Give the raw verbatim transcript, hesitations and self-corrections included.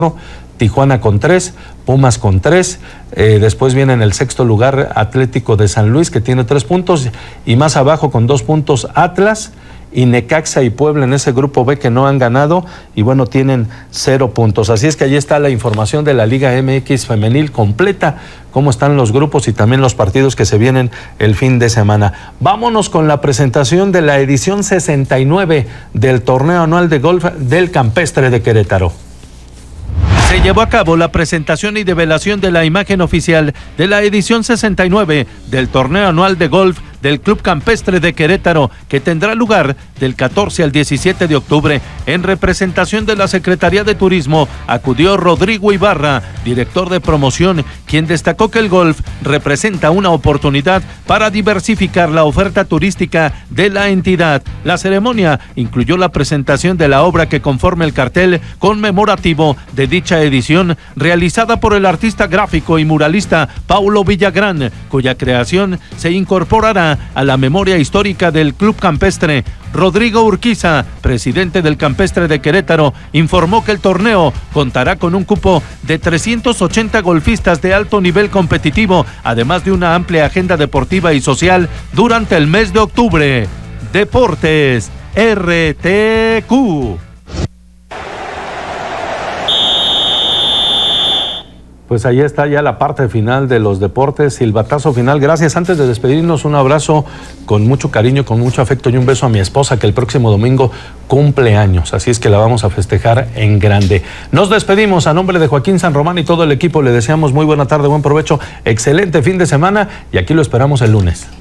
Tijuana con tres, Pumas con tres, eh, después viene en el sexto lugar Atlético de San Luis, que tiene tres puntos, y más abajo con dos puntos Atlas, y Necaxa y Puebla en ese grupo B que no han ganado, y bueno, tienen cero puntos. Así es que ahí está la información de la Liga M X femenil completa, cómo están los grupos y también los partidos que se vienen el fin de semana. Vámonos con la presentación de la edición sesenta y nueve del torneo anual de golf del Campestre de Querétaro. Se llevó a cabo la presentación y develación de la imagen oficial de la edición sesenta y nueve del torneo anual de golf del Club Campestre de Querétaro, que tendrá lugar del catorce al diecisiete de octubre. En representación de la Secretaría de Turismo acudió Rodrigo Ibarra, director de promoción, quien destacó que el golf representa una oportunidad para diversificar la oferta turística de la entidad. La ceremonia incluyó la presentación de la obra que conforma el cartel conmemorativo de dicha edición, realizada por el artista gráfico y muralista Paulo Villagrán, cuya creación se incorporará a la memoria histórica del Club Campestre. Rodrigo Urquiza, presidente del Campestre de Querétaro, informó que el torneo contará con un cupo de trescientos ochenta golfistas de alto nivel competitivo, además de una amplia agenda deportiva y social durante el mes de octubre. Deportes R T Q. Pues ahí está ya la parte final de los deportes, silbatazo final. Gracias. Antes de despedirnos, un abrazo con mucho cariño, con mucho afecto y un beso a mi esposa, que el próximo domingo cumple años. Así es que la vamos a festejar en grande. Nos despedimos a nombre de Joaquín San Román y todo el equipo. Le deseamos muy buena tarde, buen provecho, excelente fin de semana y aquí lo esperamos el lunes.